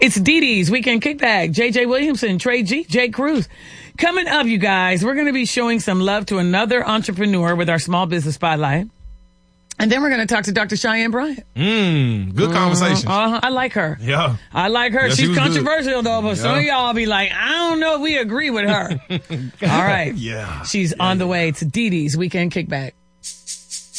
It's Dee Dee's Weekend Kickback. J.J. Williamson, Trey G, Jay Cruz. Coming up, you guys, we're going to be showing some love to another entrepreneur with our Small Business Spotlight. And then we're going to talk to Dr. Cheyenne Bryant. Good conversation. I like her. Yeah. I like her. Yeah, She's controversial, though, but some of Yeah. y'all be like, I don't know if we agree with her. All right. Yeah. She's on the way to Dee Dee's Weekend Kickback.